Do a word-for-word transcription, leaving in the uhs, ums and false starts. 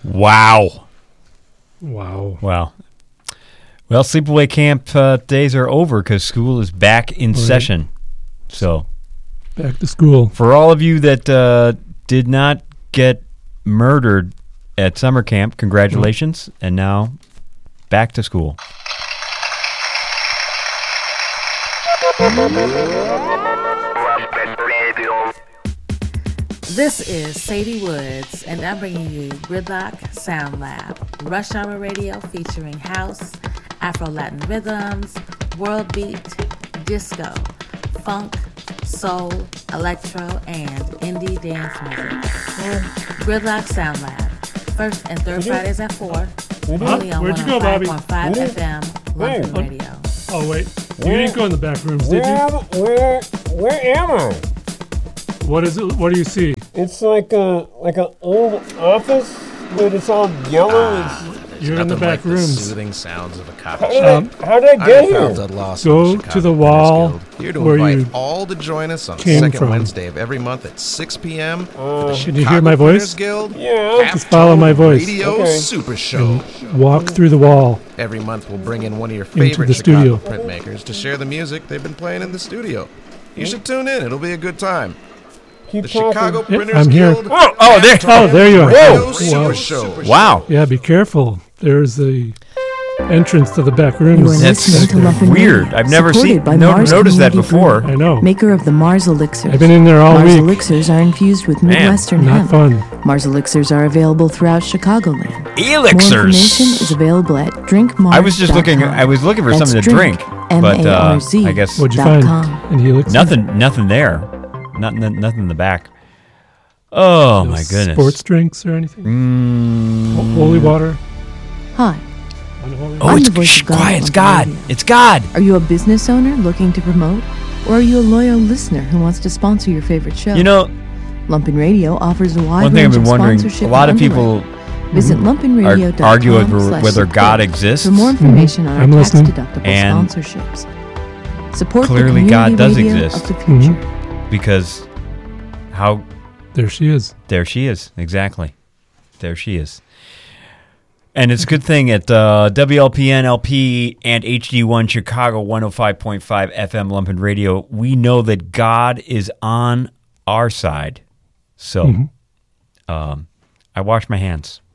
Wow. Wow. Wow. Well, sleepaway camp uh, days are over because school is back in right. session. So, back to school. For all of you that uh, did not get murdered at summer camp, congratulations. Mm. And now, back to school. This is Sadie Woods, and I'm bringing you Gridlock Sound Lab, Rush Hour Radio featuring house, Afro-Latin rhythms, world beat, disco, funk, soul, electro, and indie dance music. Gridlock Sound Lab, first and third Fridays at four, only on Where'd you go, one oh five Bobby? point five F M, London Where? Radio. Oh, wait. You didn't go in the back rooms, did Where, you? where, where am I? What is it? What do you see? It's like a like an old office, but it's all yellow. Ah, you're in the back like rooms. The soothing sounds of a coffee How shop. did, Um, I, how did I get here? Go to the wall Here to where invite you all to join us on the came second from. Wednesday of every month at six p.m. Uh, the Can you hear my Chicago voice? Printers Guild Yeah. Just follow my voice. Radio Okay. Super Show. And walk through the wall. Every month we'll bring in one of your Into favorite the Chicago studio. printmakers to share the music they've been playing in the studio. You should tune in. It'll be a good time. Keep The talking. Chicago Yep, Printers I'm here. Guild. Oh, oh, there, Oh, there you are. Radio Whoa. Super Wow. Show. wow. Yeah, be careful. There's the entrance to the back You are rooms. That's listening to Muffin weird. Radio, I've never supported seen, by no, Mars noticed that Community before. I know. Maker of the Mars Elixirs. I've been in there all Mars week. Elixirs are infused with Man, Midwestern Not hemp. fun. Mars Elixirs are available throughout Chicagoland. More Elixirs. information is available at drink mars I was just looking. I was looking for That's something to drink, drink, but uh, M A R Z I guess What'd you dot find? com. In Helix? nothing. Nothing there. Nothing. Nothing in the back. Oh No my goodness. Sports drinks or anything? Mm. Ho- Holy water? Hi. Unholy Oh, I'm it's the voice shh, of God quiet. on It's the God. radio. It's God. Are you a business owner looking to promote? Or are you a loyal listener who wants to sponsor your favorite show? You know, Lumpin' Radio offers a wide one thing I've range been of wondering. sponsorship A lot of and people underwriting. Visit lumpin radio are, dot com argue over slash whether support God exists. for more information on I'm our listening. tax-deductible And sponsorships. Support clearly the God does community radio exist. of the future. because how There she is. there she is. Exactly. There she is. And it's a good thing at uh, W L P N L P and H D one Chicago one oh five point five F M Lumpin' Radio. We know that God is on our side. So Mhm. um, I wash my hands.